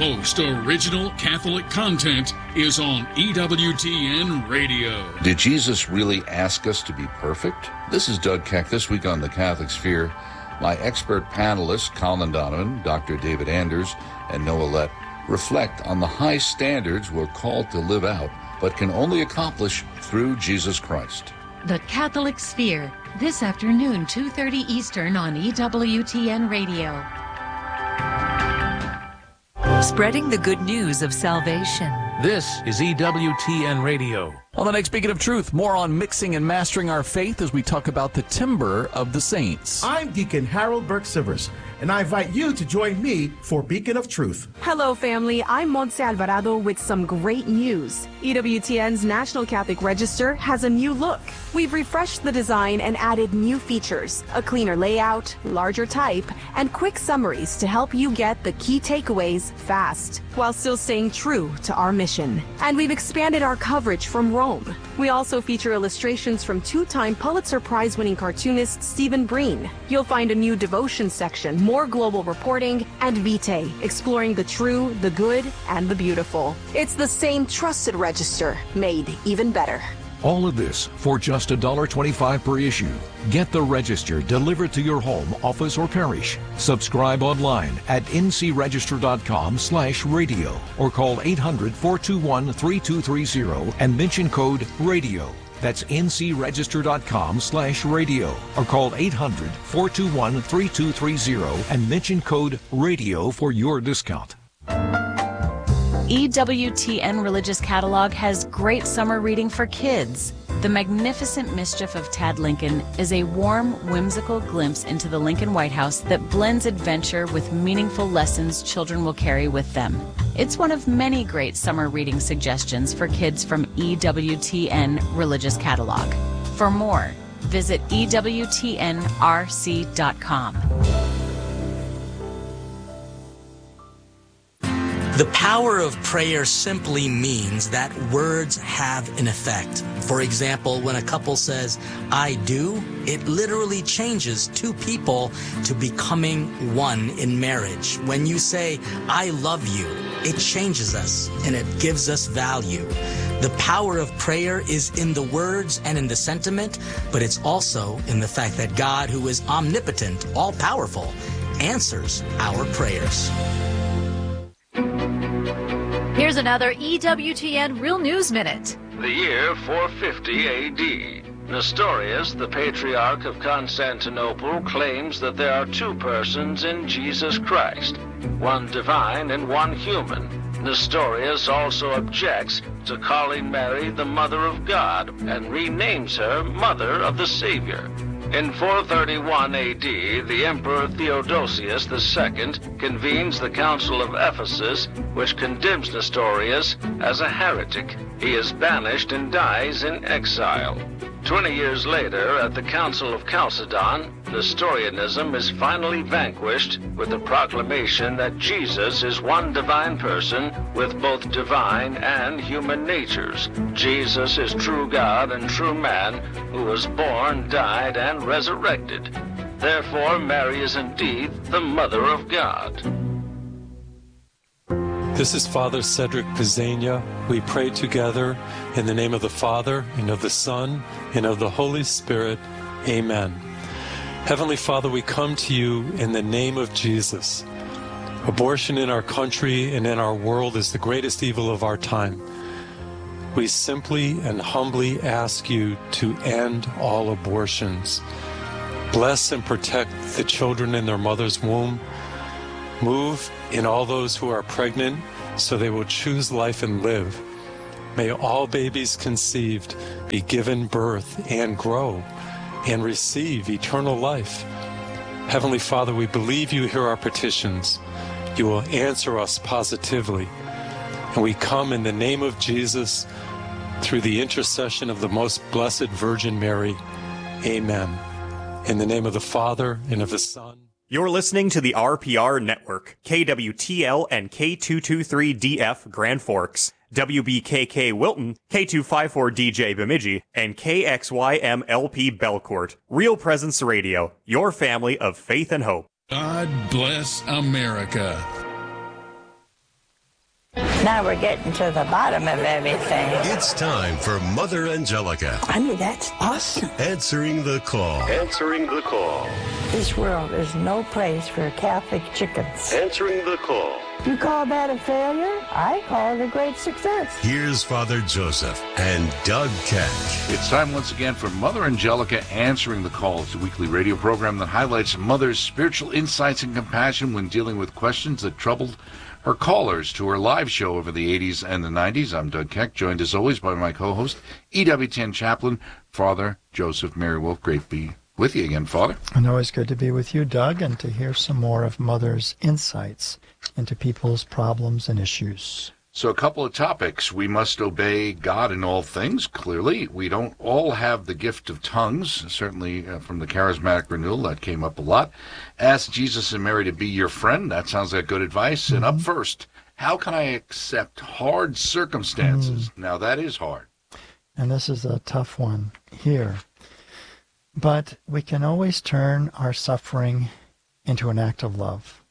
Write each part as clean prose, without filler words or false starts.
most original Catholic content is on EWTN Radio. Did Jesus really ask us to be perfect? This is Doug Keck. This week on The Catholic Sphere, my expert panelists, Colin Donovan, Dr. David Anders, and Noah Lett, reflect on the high standards we're called to live out, but can only accomplish through Jesus Christ. The Catholic Sphere, this afternoon, 2:30 Eastern on EWTN Radio. Spreading the good news of salvation. This is EWTN Radio. On the next Beacon of Truth, more on mixing and mastering our faith as we talk about the timbre of the saints. I'm Deacon Harold Burke-Sivers, and I invite you to join me for Beacon of Truth. Hello, family. I'm Montse Alvarado with some great news. EWTN's National Catholic Register has a new look. We've refreshed the design and added new features, a cleaner layout, larger type, and quick summaries to help you get the key takeaways fast, while still staying true to our mission. And we've expanded our coverage from Rome. We also feature illustrations from two-time Pulitzer Prize-winning cartoonist Stephen Breen. You'll find a new devotion section, more global reporting, and Vitae, exploring the true, the good, and the beautiful. It's the same trusted register, made even better. All of this for just $1.25 per issue. Get the Register delivered to your home, office, or parish. Subscribe online at ncregister.com/radio or call 800-421-3230 and mention code RADIO. That's ncregister.com/radio or call 800-421-3230 and mention code RADIO for your discount. EWTN Religious Catalog has great summer reading for kids. The Magnificent Mischief of Tad Lincoln is a warm, whimsical glimpse into the Lincoln White House that blends adventure with meaningful lessons children will carry with them. It's one of many great summer reading suggestions for kids from EWTN Religious Catalog. For more, visit EWTNRC.com. The power of prayer simply means that words have an effect. For example, when a couple says, "I do," it literally changes two people to becoming one in marriage. When you say, "I love you," it changes us and it gives us value. The power of prayer is in the words and in the sentiment, but it's also in the fact that God, who is omnipotent, all-powerful, answers our prayers. Here's another EWTN Real News Minute. The year 450 AD. Nestorius, the Patriarch of Constantinople, claims that there are two persons in Jesus Christ, one divine and one human. Nestorius also objects to calling Mary the Mother of God and renames her Mother of the Savior. In 431 AD, the Emperor Theodosius II convenes the Council of Ephesus, which condemns Nestorius as a heretic. He is banished and dies in exile. 20 years later, at the Council of Chalcedon, Nestorianism is finally vanquished with the proclamation that Jesus is one divine person with both divine and human natures. Jesus is true God and true man who was born, died, and resurrected. Therefore, Mary is indeed the Mother of God. This is Father Cedric Pizzania. We pray together in the name of the Father, and of the Son, and of the Holy Spirit. Amen. Heavenly Father, we come to you in the name of Jesus. Abortion in our country and in our world is the greatest evil of our time. We simply and humbly ask you to end all abortions. Bless and protect the children in their mother's womb. Move in all those who are pregnant so they will choose life and live. May all babies conceived be given birth and grow and receive eternal life. Heavenly Father, we believe you hear our petitions. You will answer us positively. And we come in the name of Jesus through the intercession of the most blessed Virgin Mary. Amen. In the name of the Father, and of the Son. You're listening to the RPR Network, KWTL and K223DF Grand Forks, WBKK Wilton, K254DJ Bemidji, and KXYMLP Belcourt. Real Presence Radio, your family of faith and hope. God bless America. Now we're getting to the bottom of everything. It's time for Mother Angelica. I mean, that's awesome. Answering the call. Answering the call. This world is no place for Catholic chickens. Answering the call. You call that a failure? I call it a great success. Here's Father Joseph and Doug Keck. It's time once again for Mother Angelica Answering the Call. It's a weekly radio program that highlights Mother's spiritual insights and compassion when dealing with questions that troubled her callers to her live show over the 80s and the 90s. I'm Doug Keck, joined as always by my co-host, EWTN chaplain, Father Joseph Mary Wolf. Great to be with you again, Father. And always good to be with you, Doug, and to hear some more of Mother's insights into people's problems and issues. So a couple of topics. We must obey God in all things, clearly. We don't all have the gift of tongues, certainly from the Charismatic Renewal, that came up a lot. Ask Jesus and Mary to be your friend. That sounds like good advice. And up first, how can I accept hard circumstances? Now, that is hard. And this is a tough one here. But we can always turn our suffering into an act of love.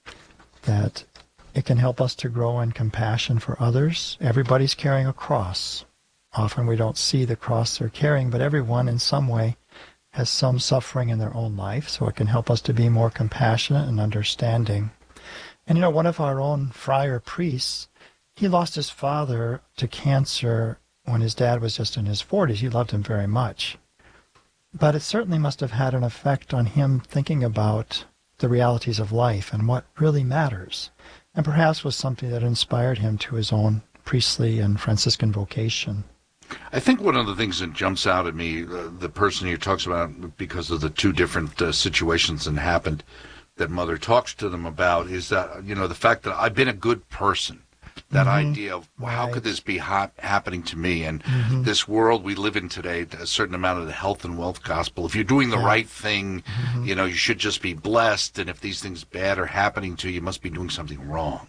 That it can help us to grow in compassion for others. Everybody's carrying a cross. Often we don't see the cross they're carrying, but everyone in some way has some suffering in their own life, so it can help us to be more compassionate and understanding. And one of our own friar priests, he lost his father to cancer when his dad was just in his 40s. He loved him very much. But it certainly must have had an effect on him thinking about the realities of life and what really matters, and perhaps was something that inspired him to his own priestly and Franciscan vocation. I think one of the things that jumps out at me, the person here talks about, because of the two different situations that happened, that Mother talks to them about, is that, the fact that I've been a good person. That idea of how could this be happening to me? And this world we live in today, a certain amount of the health and wealth gospel. If you're doing the right thing, you should just be blessed. And if these things bad are happening to you, you must be doing something wrong.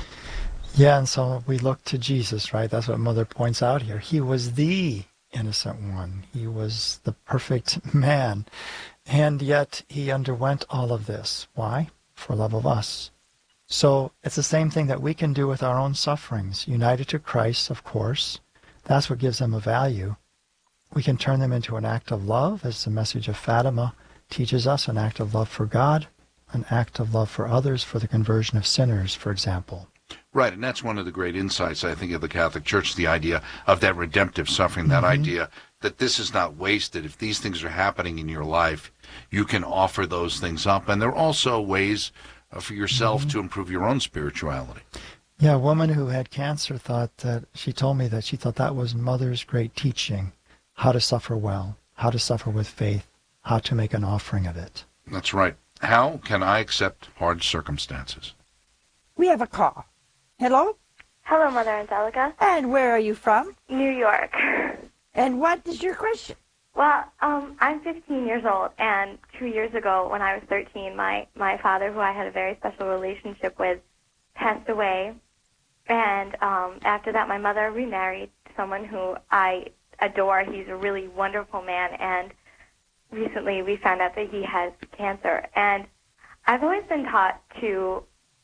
Yeah, and so we look to Jesus, right? That's what Mother points out here. He was the innocent one. He was the perfect man. And yet he underwent all of this. Why? For love of us. So it's the same thing that we can do with our own sufferings. United to Christ, of course. That's what gives them a value. We can turn them into an act of love, as the message of Fatima teaches us, an act of love for God, an act of love for others, for the conversion of sinners, for example. Right, and that's one of the great insights, I think, of the Catholic Church, the idea of that redemptive suffering, that idea that this is not wasted. If these things are happening in your life, you can offer those things up. And there are also ways for yourself to improve your own spirituality. Yeah, a woman who had cancer she told me that she thought that was Mother's great teaching, how to suffer well, how to suffer with faith, how to make an offering of it. That's right. How can I accept hard circumstances? We have a call. Hello? Hello, Mother Angelica. And where are you from? New York. And what is your question? Well, I'm 15 years old, and 2 years ago, when I was 13, my father, who I had a very special relationship with, passed away. And after that, my mother remarried someone who I adore. He's a really wonderful man, and recently we found out that he has cancer. And I've always been taught to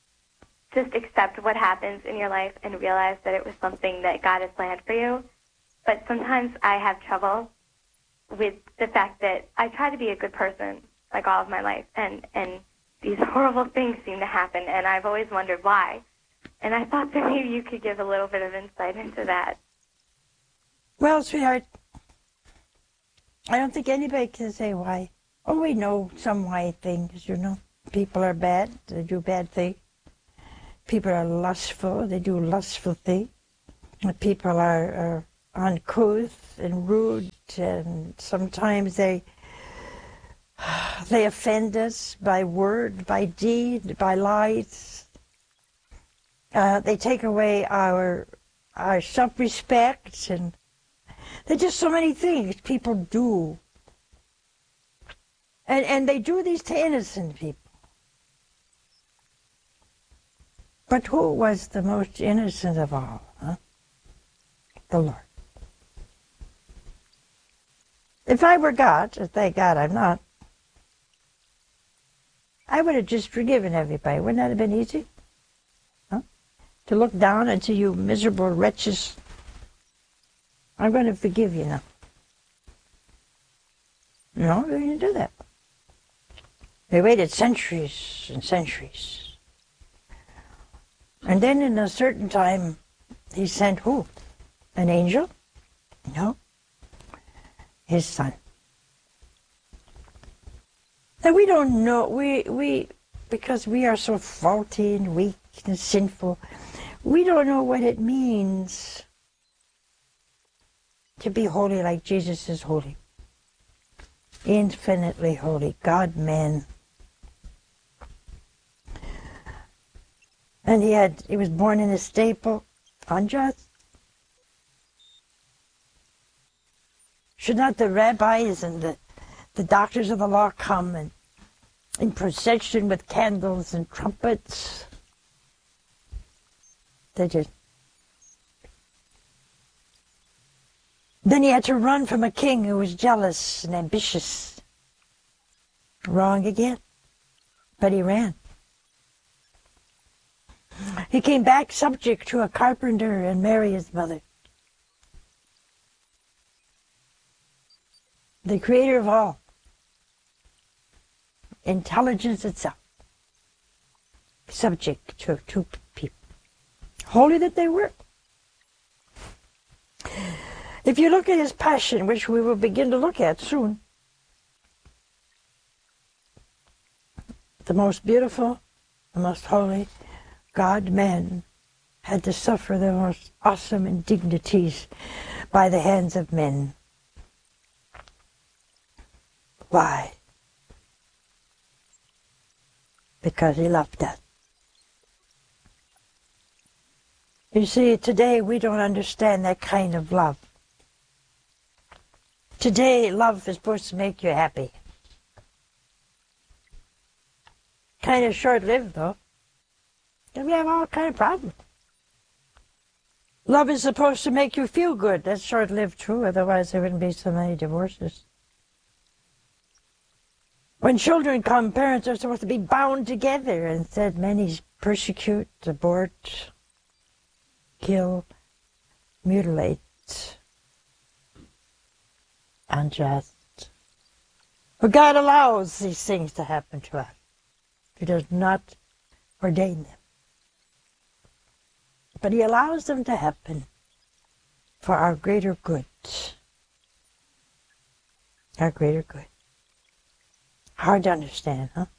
just accept what happens in your life and realize that it was something that God has planned for you. But sometimes I have trouble with the fact that I try to be a good person like all of my life, and these horrible things seem to happen, and I've always wondered why. And I thought that maybe you could give a little bit of insight into that. Well, sweetheart, I don't think anybody can say why. Oh, we know some why things, People are bad, they do bad things. People are lustful, they do lustful things. People are uncouth and rude, and sometimes they offend us by word, by deed, by lies. They take away our self-respect, and there's just so many things people do. And they do these to innocent people. But who was the most innocent of all? The Lord. If I were God, thank God I'm not, I would have just forgiven everybody. Wouldn't that have been easy? to look down and say, you miserable wretches, I'm going to forgive you now. No, they didn't do that. They waited centuries and centuries. And then in a certain time, he sent who? An angel? No. His son. Now we don't know, we because we are so faulty and weak and sinful, we don't know what it means to be holy like Jesus is holy. Infinitely holy, God-man. And he was born in a stable, unjust. Should not the rabbis and the doctors of the law come and in procession with candles and trumpets? They just... Then he had to run from a king who was jealous and ambitious. Wrong again. But he ran. He came back subject to a carpenter and Mary, his mother. The creator of all. Intelligence itself. Subject to two people. Holy that they were. If you look at his passion, which we will begin to look at soon, the most beautiful, the most holy God-man had to suffer the most awesome indignities by the hands of men. Why? Because he loved us. You see, today we don't understand that kind of love. Today, love is supposed to make you happy. Kind of short-lived, though. And we have all kind of problems. Love is supposed to make you feel good. That's short-lived, too. Otherwise, there wouldn't be so many divorces. When children come, parents are supposed to be bound together. Instead, many persecute, abort, kill, mutilate. Unjust. But God allows these things to happen to us. He does not ordain them. But he allows them to happen for our greater good. Our greater good. Hard to understand, huh?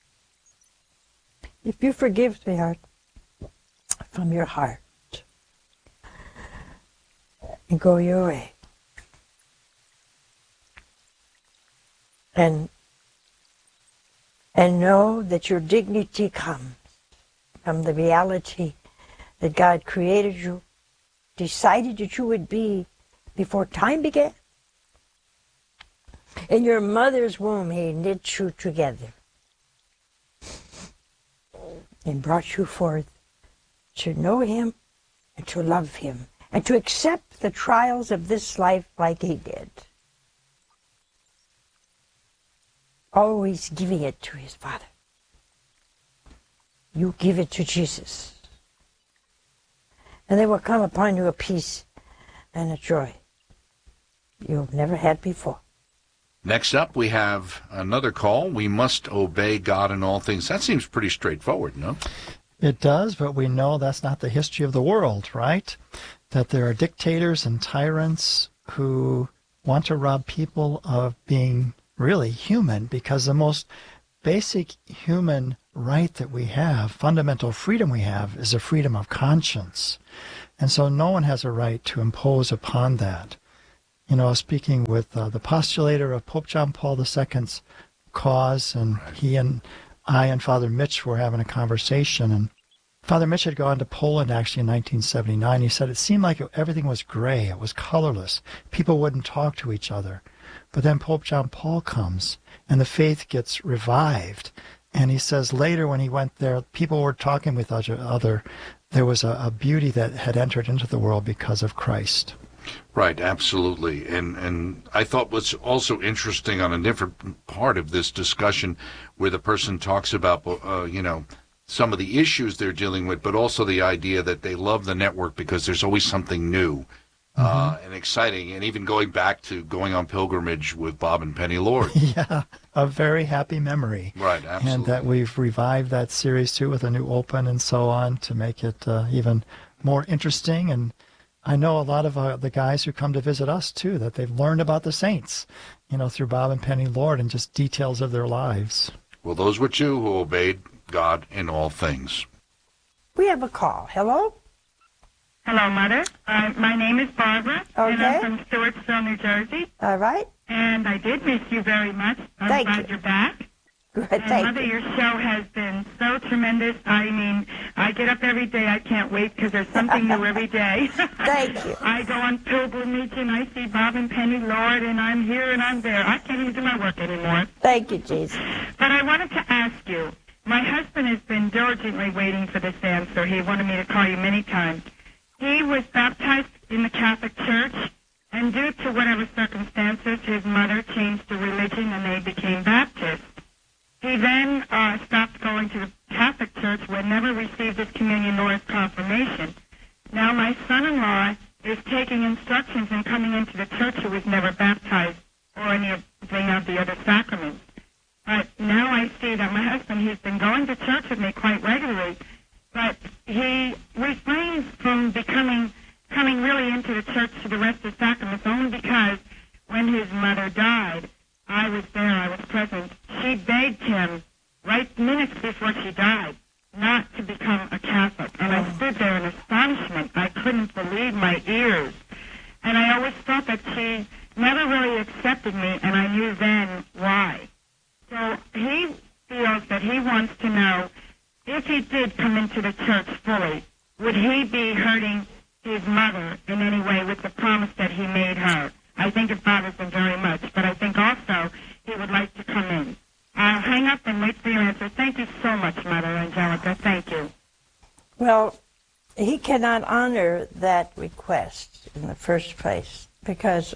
If you forgive, sweetheart, from your heart, and go your way, and know that your dignity comes from the reality that God created you, decided that you would be before time began. In your mother's womb, he knit you together and brought you forth to know him and to love him and to accept the trials of this life like he did. Always giving it to his Father. You give it to Jesus. And there will come upon you a peace and a joy you've never had before. Next up, we have another call. We must obey God in all things. That seems pretty straightforward, no? It does, but we know that's not the history of the world, right? That there are dictators and tyrants who want to rob people of being really human, because the most basic human right that we have, fundamental freedom we have, is the freedom of conscience. And so no one has a right to impose upon that. You know, speaking with the postulator of Pope John Paul II's cause, and he and I and Father Mitch were having a conversation, and Father Mitch had gone to Poland actually in 1979. He said it seemed like everything was gray, it was colorless. People wouldn't talk to each other. But then Pope John Paul comes, and the faith gets revived. And he says later when he went there, people were talking with each other. There was a beauty that had entered into the world because of Christ. Right, absolutely. And I thought what's also interesting on a different part of this discussion, where the person talks about, some of the issues they're dealing with, but also the idea that they love the network because there's always something new and exciting, and even going back to going on pilgrimage with Bob and Penny Lord. Yeah, a very happy memory. Right, absolutely. And that we've revived that series, too, with a new open and so on to make it even more interesting. And I know a lot of the guys who come to visit us, too, that they've learned about the saints, through Bob and Penny Lord and just details of their lives. Well, those were two who obeyed God in all things. We have a call. Hello? Hello, Mother. My name is Barbara, and I'm from Stewartsville, New Jersey. All right. And I did miss you very much. I'm glad you're back. Good, and Mother, your show has been so tremendous. I mean, I get up every day. I can't wait because there's something new every day. Thank you. I go on pilgrimage and I see Bob and Penny Lord, and I'm here and I'm there. I can't even do my work anymore. Thank you, Jesus. But I wanted to ask you, my husband has been diligently waiting for this answer. He wanted me to call you many times. He was baptized in the Catholic Church, and due to whatever circumstances, his mother changed the religion and they became Baptists. He then stopped going to the Catholic Church, but never received his communion nor his confirmation. Now my son-in-law is taking instructions and coming into the church who was never baptized or anything of the other sacraments. But now I see that my husband, he's been going to church with me quite regularly, but he refrains from coming really into the church to the rest of the sacraments only because when his mother died, I was there, I was present. She begged him right minutes before she died not to become a Catholic. And I stood there in astonishment. I couldn't believe my ears. And I always thought that she never really accepted me, and I knew then why. So he feels that he wants to know, if he did come into the church fully, would he be hurting his mother in any way with the promise that he made her? I think it bothers him very much, but I think also he would like to come in. I'll hang up and wait for your answer. Thank you so much, Mother Angelica. Thank you. Well, he cannot honor that request in the first place because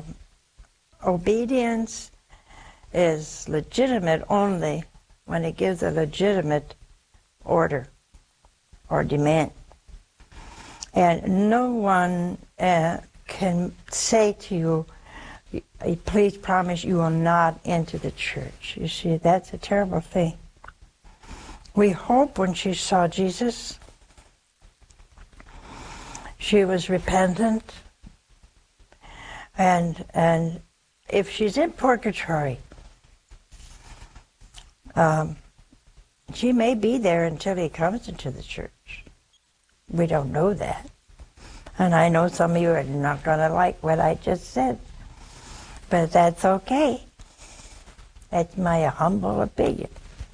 obedience is legitimate only when it gives a legitimate order or demand. And no one can say to you, please promise you will not enter the church. You see, that's a terrible thing. We hope when she saw Jesus, she was repentant, and if she's in purgatory, she may be there until he comes into the church. We don't know that. And I know some of you are not going to like what I just said, but that's okay. That's my humble opinion.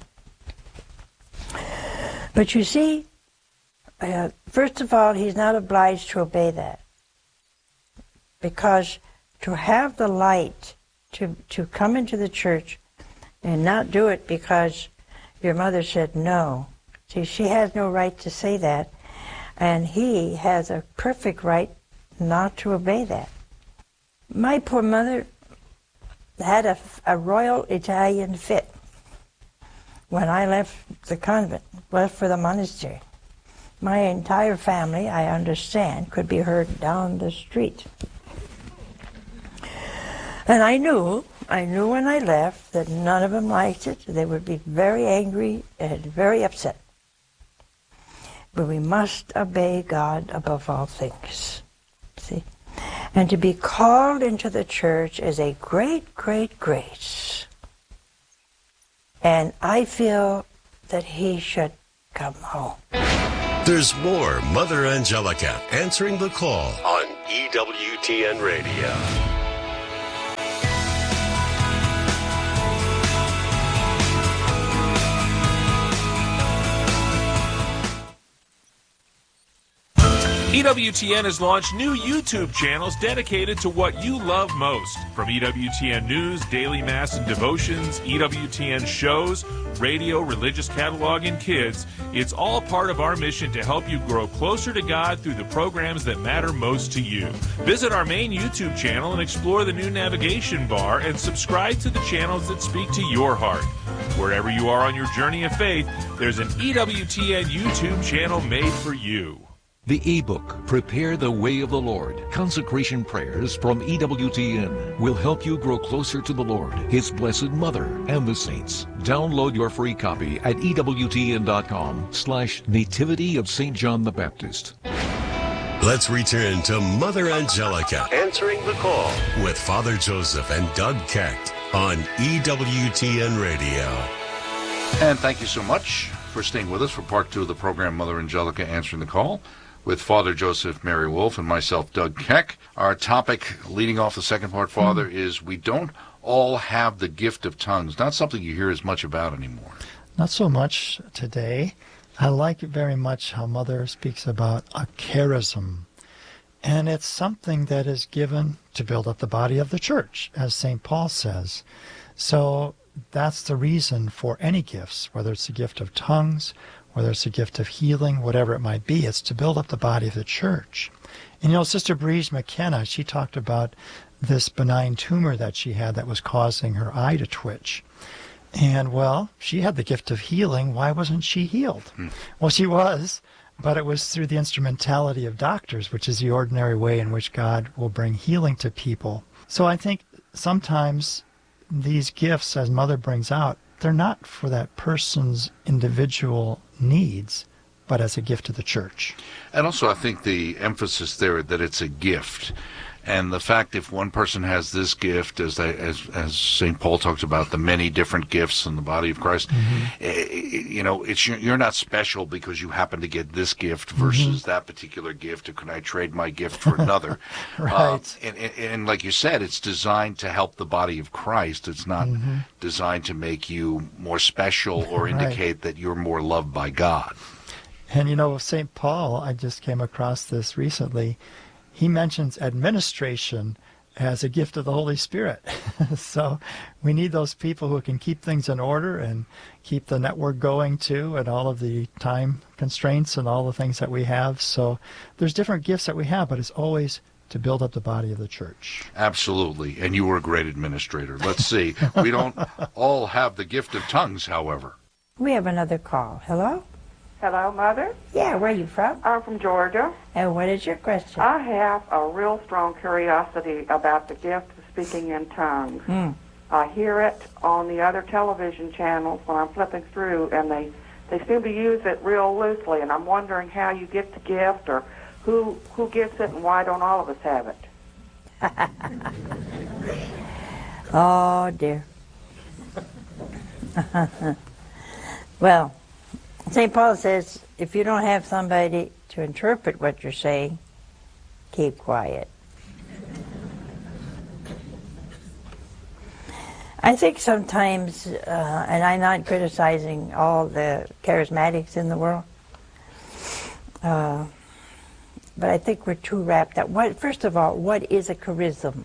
But you see, first of all, he's not obliged to obey that. Because to have the light to come into the church and not do it because your mother said no. See, she has no right to say that. And he has a perfect right not to obey that. My poor mother had a royal Italian fit when I left the convent, left for the monastery. My entire family, I understand, could be heard down the street. And I knew when I left that none of them liked it. They would be very angry and very upset. But we must obey God above all things. See? And to be called into the church is a great, great grace. And I feel that he should come home. There's more Mother Angelica answering the call on EWTN Radio. EWTN has launched new YouTube channels dedicated to what you love most. From EWTN News, Daily Mass and Devotions, EWTN shows, radio, religious catalog, and kids, it's all part of our mission to help you grow closer to God through the programs that matter most to you. Visit our main YouTube channel and explore the new navigation bar and subscribe to the channels that speak to your heart. Wherever you are on your journey of faith, there's an EWTN YouTube channel made for you. The ebook, Prepare the Way of the Lord, Consecration Prayers from EWTN, will help you grow closer to the Lord, His Blessed Mother, and the saints. Download your free copy at EWTN.com/Nativity of St. John the Baptist. Let's return to Mother Angelica answering the call with Father Joseph and Doug Keck on EWTN Radio. And thank you so much for staying with us for part 2 of the program, Mother Angelica Answering the Call, with Father Joseph Mary Wolf and myself, Doug Keck. Our topic, leading off the second part, Father, is we don't all have the gift of tongues. Not something you hear as much about anymore. Not so much today. I like very much how Mother speaks about a charism. And it's something that is given to build up the body of the church, as St. Paul says. So that's the reason for any gifts, whether it's the gift of tongues, whether it's a gift of healing, whatever it might be. It's to build up the body of the church. And Sister Breeze McKenna, she talked about this benign tumor that she had that was causing her eye to twitch. And, well, she had the gift of healing. Why wasn't she healed? Well, she was, but it was through the instrumentality of doctors, which is the ordinary way in which God will bring healing to people. So I think sometimes these gifts, as Mother brings out, they're not for that person's individual needs, but as a gift to the church. And also I think the emphasis there that it's a gift. And the fact if one person has this gift, as St. Paul talks about the many different gifts in the body of Christ, you're not special because you happen to get this gift versus that particular gift, or can I trade my gift for another? Right. And like you said, it's designed to help the body of Christ. It's not designed to make you more special or indicate that you're more loved by God. And St. Paul, I just came across this recently, he mentions administration as a gift of the Holy Spirit. So we need those people who can keep things in order and keep the network going too, and all of the time constraints and all the things that we have. So there's different gifts that we have, but it's always to build up the body of the church. Absolutely. And you were a great administrator. Let's see. We don't all have the gift of tongues, however. We have another call. Hello? Hello, Mother? Yeah, where are you from? I'm from Georgia. And what is your question? I have a real strong curiosity about the gift of speaking in tongues. I hear it on the other television channels when I'm flipping through, and they seem to use it real loosely, and I'm wondering how you get the gift, or who gets it, and why don't all of us have it? Oh, dear. Well, St. Paul says, if you don't have somebody to interpret what you're saying, keep quiet. I think sometimes, and I'm not criticizing all the charismatics in the world, but I think we're too wrapped up. First of all, what is a charism?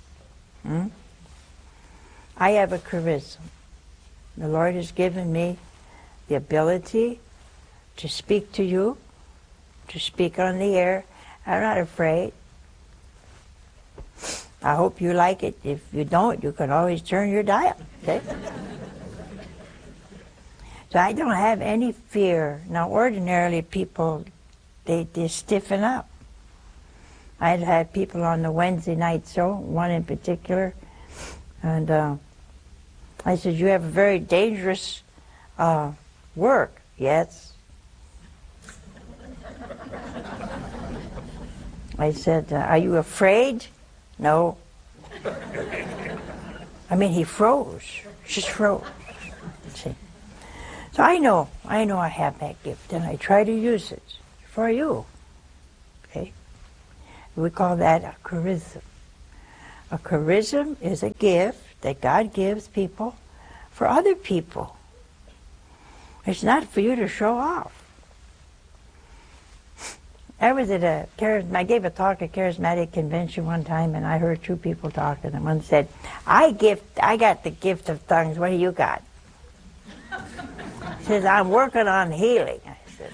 I have a charism. The Lord has given me the ability to speak to you, to speak on the air. I'm not afraid. I hope you like it. If you don't, you can always turn your dial. Okay? So I don't have any fear. Now, ordinarily people, they stiffen up. I'd had people on the Wednesday night show, one in particular, and I said, you have a very dangerous work. Yes. I said, are you afraid? No. I mean, he froze. Just froze. See? So I know I have that gift, and I try to use it for you. Okay? We call that a charism. A charism is a gift that God gives people for other people. It's not for you to show off. I was at I gave a talk at a charismatic convention one time, and I heard two people talking, and one said, I got the gift of tongues, what do you got? He says, I'm working on healing. I said,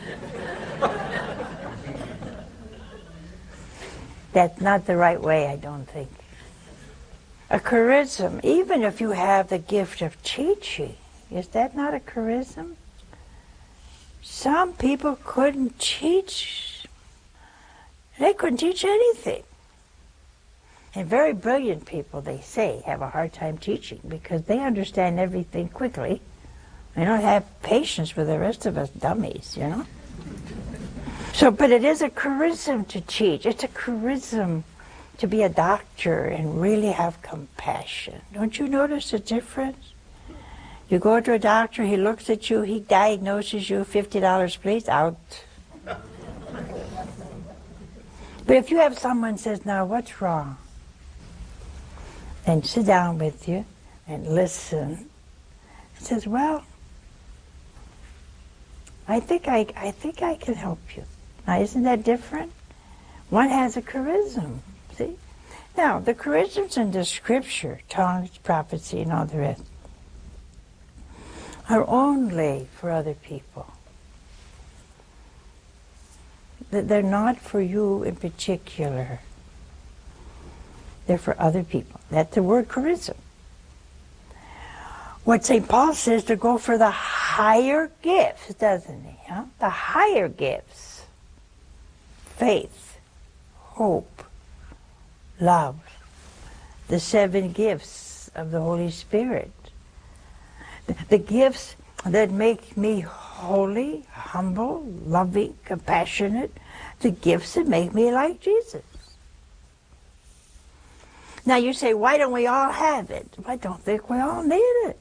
that's not the right way, I don't think. A charism, even if you have the gift of teaching, Is that not a charism? Some people couldn't teach. They couldn't teach anything. And very brilliant people, they say, have a hard time teaching because they understand everything quickly. They don't have patience with the rest of us dummies, you know? So, but it is a charism to teach. It's a charism to be a doctor and really have compassion. Don't you notice the difference? You go to a doctor, he looks at you, he diagnoses you, $50 please, out. But if you have someone says, now what's wrong? And sit down with you and listen. He says, well, I think I can help you. Now, isn't that different? One has a charism, see? Now, the charisms in the scripture, tongues, prophecy, and all the rest, are only for other people. They're not for you in particular. They're for other people. That's the word charism. What St. Paul says to go for the higher gifts, doesn't he? Huh? The higher gifts. Faith, hope, love. The 7 gifts of the Holy Spirit. The gifts that make me holy, humble, loving, compassionate. The gifts that make me like Jesus. Now you say, why don't we all have it? I don't think we all need it.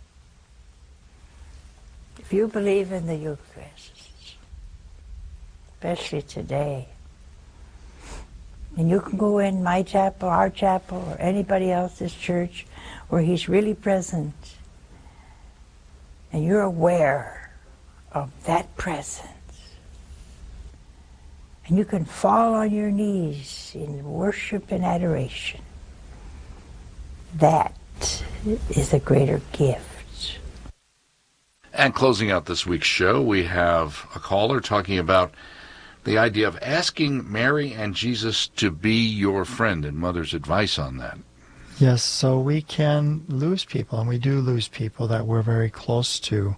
If you believe in the Eucharist, especially today, and you can go in my chapel, our chapel, or anybody else's church where he's really present, and you're aware of that presence, and you can fall on your knees in worship and adoration, that is a greater gift. And closing out this week's show, we have a caller talking about the idea of asking Mary and Jesus to be your friend and Mother's advice on that. Yes, so we can lose people, and we do lose people that we're very close to.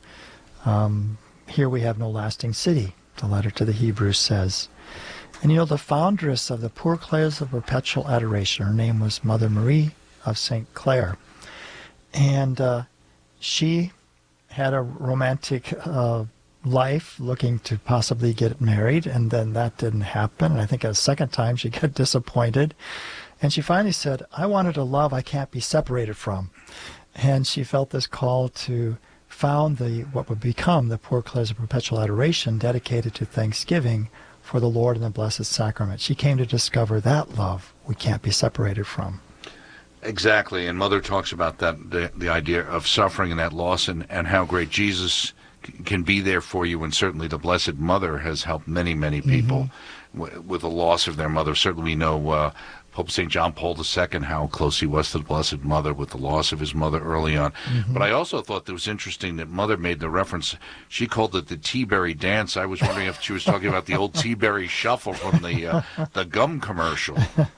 Here we have no lasting city, the letter to the Hebrews says. And you know, the foundress of the Poor Clares of Perpetual Adoration, her name was Mother Marie of St. Clare. And she had a romantic life, looking to possibly get married, and then that didn't happen. And I think a second time she got disappointed. And she finally said, I wanted a love I can't be separated from. And she felt this call to found what would become the Poor Clares of Perpetual Adoration, dedicated to thanksgiving for the Lord and the Blessed Sacrament. She came to discover that love we can't be separated from. Exactly, and Mother talks about that, the idea of suffering and that loss, and how great Jesus can be there for you, and certainly the Blessed Mother has helped many, many people with the loss of their mother. Certainly we know Pope St. John Paul II, how close he was to the Blessed Mother with the loss of his mother early on. But I also thought it was interesting that Mother made the reference, she called it the Tea-Berry Dance. I was wondering if she was talking about the old Tea-Berry Shuffle from the gum commercial.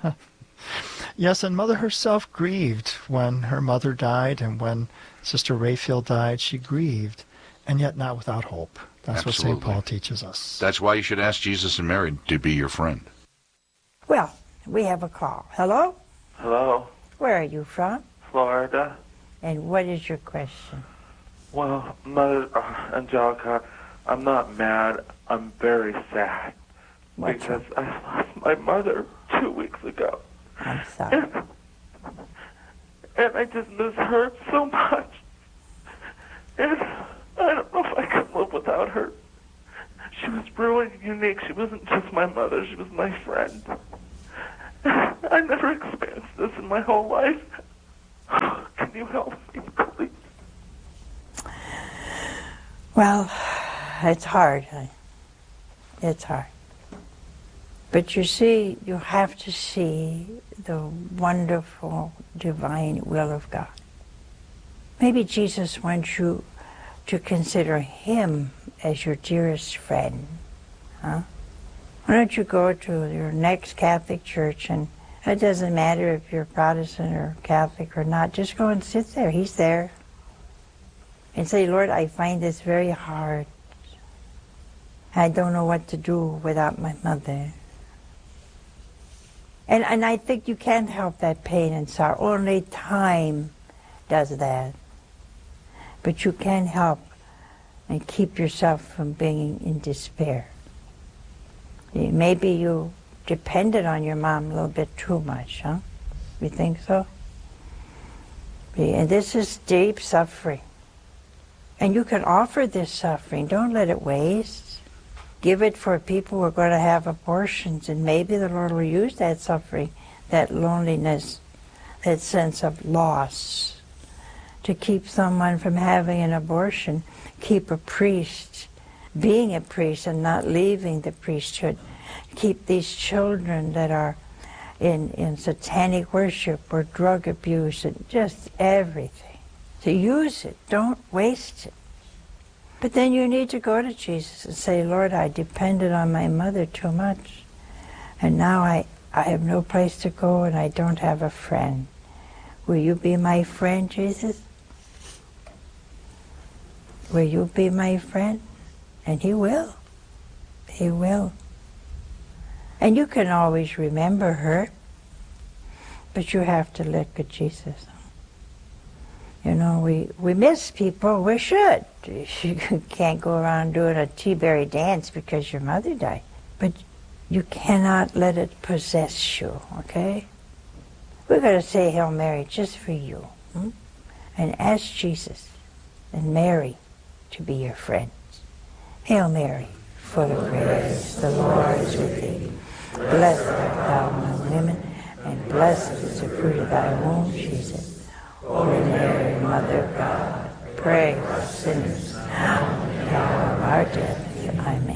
Yes, and Mother herself grieved when her mother died, and when Sister Rayfield died, she grieved, and yet not without hope. That's Absolutely. what St. Paul teaches us. That's why you should ask Jesus and Mary to be your friend. Well, we have a call. Hello? Hello. Where are you from? Florida. And what is your question? Well, Mother Angelica, I'm not mad. I'm very sad. Because I lost my mother 2 weeks ago. I'm sorry. And I just miss her so much. And I don't know if I could live without her. She was really unique. She wasn't just my mother. She was my friend. I never experienced this in my whole life. Can you help me, please? Well, it's hard. It's hard. But you see, you have to see the wonderful divine will of God. Maybe Jesus wants you to consider him as your dearest friend. Huh? Why don't you go to your next Catholic church, and it doesn't matter if you're Protestant or Catholic or not, just go and sit there. He's there. and say, Lord, I find this very hard. I don't know what to do without my mother. And I think you can't help that pain and sorrow. Only time does that. But you can help and keep yourself from being in despair. Maybe you depended on your mom a little bit too much, huh? You think so? And this is deep suffering. And you can offer this suffering. Don't let it waste. Give it for people who are going to have abortions, and maybe the Lord will use that suffering, that loneliness, that sense of loss, to keep someone from having an abortion, keep a priest being a priest and not leaving the priesthood, keep these children that are in satanic worship or drug abuse and just everything. To use it, don't waste it. But then you need to go to Jesus and say, Lord, I depended on my mother too much, and now I have no place to go and I don't have a friend. Will you be my friend, Jesus? Will you be my friend? And he will. He will. And you can always remember her, but you have to look at Jesus. You know, we miss people. We should. You can't go around doing a tea-berry dance because your mother died. But you cannot let it possess you, okay? We're going to say Hail Mary just for you. And ask Jesus and Mary to be your friends. Hail Mary, full of grace, the Lord is with thee. Blessed art thou among women, and blessed is the fruit of thy womb, Jesus. Holy Mary, Mother of God, pray for us sinners, now and at the hour of our death. Amen.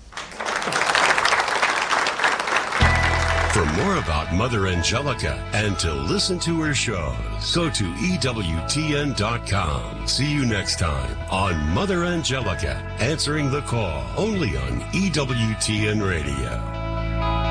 For more about Mother Angelica and to listen to her shows, go to EWTN.com. See you next time on Mother Angelica, answering the call, only on EWTN Radio.